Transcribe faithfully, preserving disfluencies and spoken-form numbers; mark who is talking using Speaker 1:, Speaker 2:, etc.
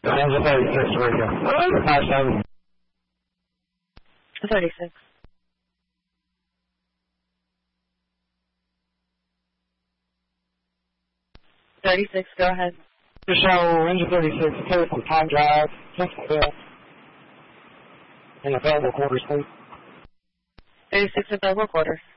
Speaker 1: Angel thirty-six, radio. five seven.
Speaker 2: thirty-six. thirty-six, go ahead.
Speaker 1: Show Angel thirty-six, clear from Time Drive, Central in available quarters, please.
Speaker 2: thirty-six available quarters.